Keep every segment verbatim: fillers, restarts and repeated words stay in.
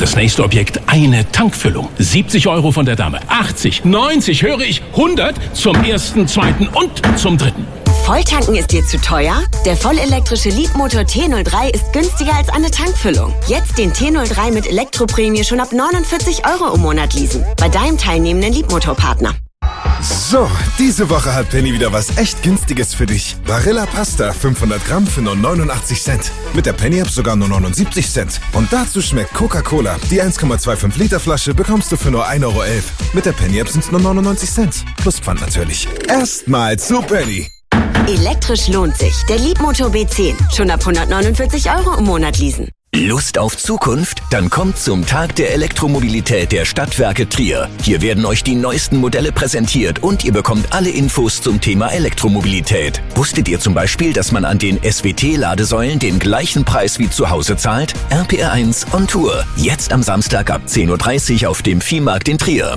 Das nächste Objekt, eine Tankfüllung. siebzig Euro von der Dame. achtzig, neunzig, höre ich, hundert zum ersten, zweiten und zum dritten. Volltanken ist dir zu teuer? Der vollelektrische Leapmotor T null drei ist günstiger als eine Tankfüllung. Jetzt den T null drei mit Elektroprämie schon ab neunundvierzig Euro im Monat leasen. Bei deinem teilnehmenden Leapmotor-Partner. So, diese Woche hat Penny wieder was echt Günstiges für dich. Barilla Pasta fünfhundert Gramm für nur neunundachtzig Cent. Mit der Penny-App sogar nur neunundsiebzig Cent. Und dazu schmeckt Coca-Cola. Die eins Komma fünfundzwanzig Liter Flasche bekommst du für nur ein Euro elf. Mit der Penny-App sind es nur neunundneunzig Cent. Plus Pfand natürlich. Erstmal zu Penny. Elektrisch lohnt sich. Der Leapmotor B zehn. Schon ab hundertneunundvierzig Euro im Monat leasen. Lust auf Zukunft? Dann kommt zum Tag der Elektromobilität der Stadtwerke Trier. Hier werden euch die neuesten Modelle präsentiert und ihr bekommt alle Infos zum Thema Elektromobilität. Wusstet ihr zum Beispiel, dass man an den S W T-Ladesäulen den gleichen Preis wie zu Hause zahlt? R P R eins on Tour. Jetzt am Samstag ab zehn Uhr dreißig auf dem Viehmarkt in Trier.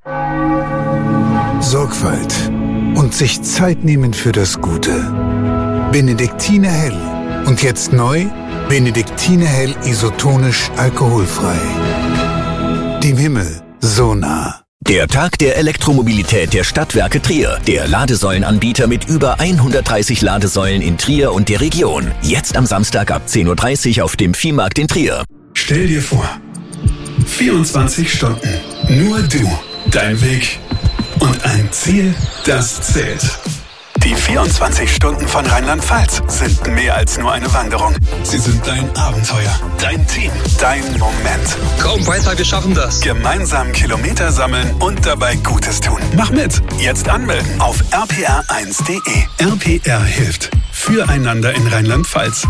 Sorgfalt und sich Zeit nehmen für das Gute. Benediktiner Hell. Und jetzt neu? Benediktiner Hell isotonisch alkoholfrei. Dem Himmel so nah. Der Tag der Elektromobilität der Stadtwerke Trier. Der Ladesäulenanbieter mit über hundertdreißig Ladesäulen in Trier und der Region. Jetzt am Samstag ab zehn Uhr dreißig auf dem Viehmarkt in Trier. Stell dir vor, vierundzwanzig Stunden, nur du, dein Weg und ein Ziel, das zählt. Die vierundzwanzig Stunden von Rheinland-Pfalz sind mehr als nur eine Wanderung. Sie sind dein Abenteuer, dein Team, dein Moment. Komm weiter, wir schaffen das. Gemeinsam Kilometer sammeln und dabei Gutes tun. Mach mit. Jetzt anmelden auf r p r eins punkt de. R P R hilft. Füreinander in Rheinland-Pfalz.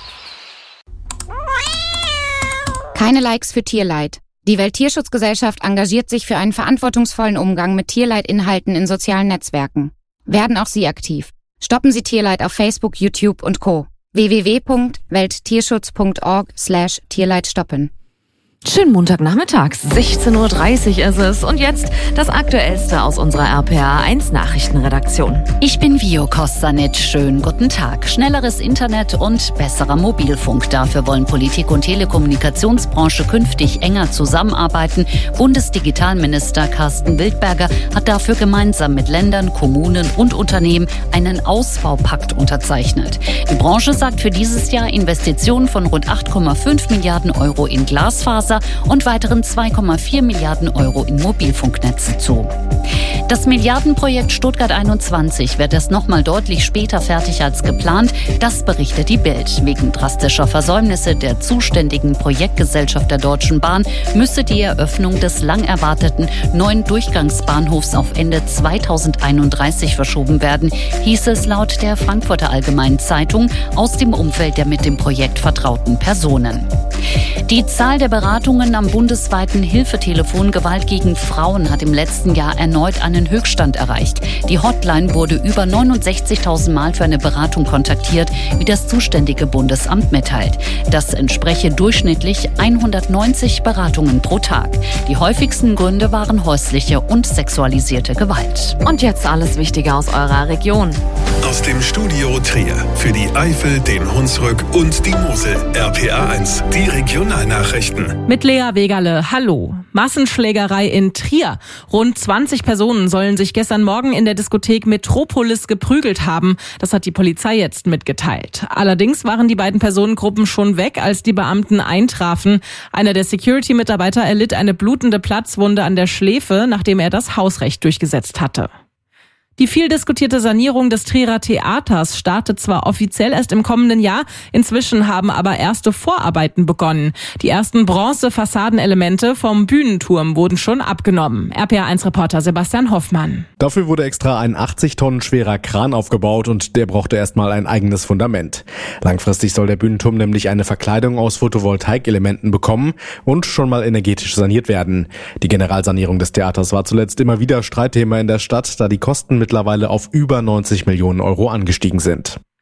Keine Likes für Tierleid. Die Welttierschutzgesellschaft engagiert sich für einen verantwortungsvollen Umgang mit Tierleidinhalten in sozialen Netzwerken. Werden auch Sie aktiv. Stoppen Sie Tierleid auf Facebook, YouTube und Co. w w w punkt welttierschutz punkt org slash Tierleid stoppen. Schönen Montagnachmittags, sechzehn Uhr dreißig ist es. Und jetzt das Aktuellste aus unserer R P R eins Nachrichtenredaktion. Ich bin Vio Kostanic. Schönen guten Tag. Schnelleres Internet und besserer Mobilfunk. Dafür wollen Politik und Telekommunikationsbranche künftig enger zusammenarbeiten. Bundesdigitalminister Carsten Wildberger hat dafür gemeinsam mit Ländern, Kommunen und Unternehmen einen Ausbaupakt unterzeichnet. Die Branche sagt für dieses Jahr Investitionen von rund acht Komma fünf Milliarden Euro in Glasfaser und weiteren zwei Komma vier Milliarden Euro in Mobilfunknetze zu. Das Milliardenprojekt Stuttgart einundzwanzig wird erst noch mal deutlich später fertig als geplant. Das berichtet die Bild. Wegen drastischer Versäumnisse der zuständigen Projektgesellschaft der Deutschen Bahn müsse die Eröffnung des lang erwarteten neuen Durchgangsbahnhofs auf Ende zweitausendeinunddreißig verschoben werden, hieß es laut der Frankfurter Allgemeinen Zeitung aus dem Umfeld der mit dem Projekt vertrauten Personen. Die Zahl der Beratungen am bundesweiten Hilfetelefon Gewalt gegen Frauen hat im letzten Jahr erneut einen Höchststand erreicht. Die Hotline wurde über neunundsechzigtausend Mal für eine Beratung kontaktiert, wie das zuständige Bundesamt mitteilt. Das entspreche durchschnittlich hundertneunzig Beratungen pro Tag. Die häufigsten Gründe waren häusliche und sexualisierte Gewalt. Und jetzt alles Wichtige aus eurer Region. Aus dem Studio Trier für die Eifel, den Hunsrück und die Mosel. R P R eins, die Regionalnachrichten. Mit Lea Wegerle, hallo. Massenschlägerei in Trier. Rund zwanzig Personen sollen sich gestern Morgen in der Diskothek Metropolis geprügelt haben. Das hat die Polizei jetzt mitgeteilt. Allerdings waren die beiden Personengruppen schon weg, als die Beamten eintrafen. Einer der Security-Mitarbeiter erlitt eine blutende Platzwunde an der Schläfe, nachdem er das Hausrecht durchgesetzt hatte. Die viel diskutierte Sanierung des Trierer Theaters startet zwar offiziell erst im kommenden Jahr, inzwischen haben aber erste Vorarbeiten begonnen. Die ersten Bronze-Fassadenelemente vom Bühnenturm wurden schon abgenommen. R P R eins Reporter Sebastian Hoffmann. Dafür wurde extra ein achtzig Tonnen schwerer Kran aufgebaut und der brauchte erstmal ein eigenes Fundament. Langfristig soll der Bühnenturm nämlich eine Verkleidung aus Photovoltaikelementen bekommen und schon mal energetisch saniert werden. Die Generalsanierung des Theaters war zuletzt immer wieder Streitthema in der Stadt, da die Kosten mittlerweile auf über neunzig Millionen Euro angestiegen sind.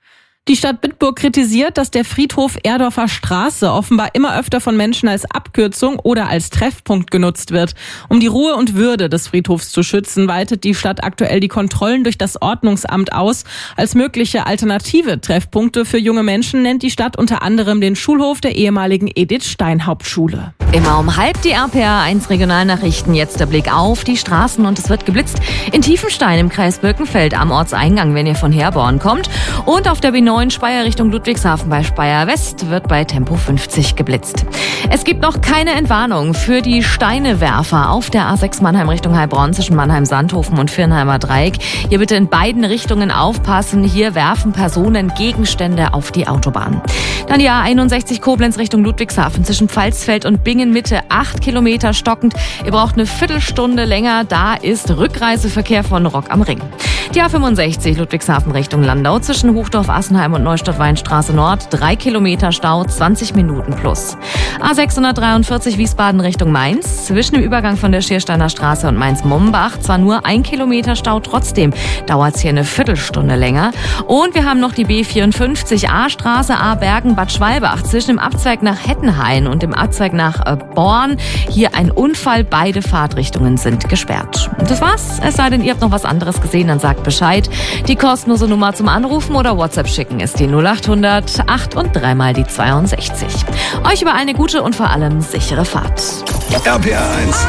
Die Stadt Bitburg kritisiert, dass der Friedhof Erdorfer Straße offenbar immer öfter von Menschen als Abkürzung oder als Treffpunkt genutzt wird. Um die Ruhe und Würde des Friedhofs zu schützen, weitet die Stadt aktuell die Kontrollen durch das Ordnungsamt aus. Als mögliche alternative Treffpunkte für junge Menschen nennt die Stadt unter anderem den Schulhof der ehemaligen Edith-Stein-Hauptschule. Immer um halb die R P R eins Regionalnachrichten. Jetzt der Blick auf die Straßen und es wird geblitzt. In Tiefenstein im Kreis Birkenfeld am Ortseingang, wenn ihr von Herborn kommt. Und auf der B neun Speyer Richtung Ludwigshafen bei Speyer West wird bei Tempo fünfzig geblitzt. Es gibt noch keine Entwarnung für die Steinewerfer auf der A sechs Mannheim Richtung Heilbronn zwischen Mannheim-Sandhofen und Firnheimer Dreieck. Hier bitte in beiden Richtungen aufpassen. Hier werfen Personen Gegenstände auf die Autobahn. Dann die A einundsechzig Koblenz Richtung Ludwigshafen zwischen Pfalzfeld und Bingen Mitte acht Kilometer stockend. Ihr braucht eine Viertelstunde länger. Da ist Rückreiseverkehr von Rock am Ring. Die A fünfundsechzig Ludwigshafen Richtung Landau zwischen Hochdorf, Assenheim und Neustadt-Weinstraße Nord. Drei Kilometer Stau, zwanzig Minuten plus. A sechshundertdreiundvierzig Wiesbaden Richtung Mainz. Zwischen dem Übergang von der Schiersteiner Straße und Mainz-Mombach zwar nur ein Kilometer Stau, trotzdem dauert es hier eine Viertelstunde länger. Und wir haben noch die B vierundfünfzig A-Straße A-Bergen-Bad Schwalbach zwischen dem Abzweig nach Hettenhain und dem Abzweig nach äh, Born. Hier ein Unfall, beide Fahrtrichtungen sind gesperrt. Und das war's. Es sei denn, ihr habt noch was anderes gesehen, dann sagt Bescheid. Die kostenlose Nummer zum Anrufen oder WhatsApp schicken ist die null achthundert acht und dreimal die zweiundsechzig. Euch über eine gute und vor allem sichere Fahrt. R P R eins.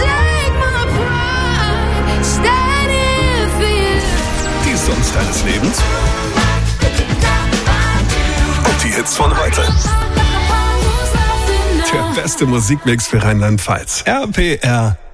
Die Songs deines Lebens. Und die Hits von heute. Der beste Musikmix für Rheinland-Pfalz. R P R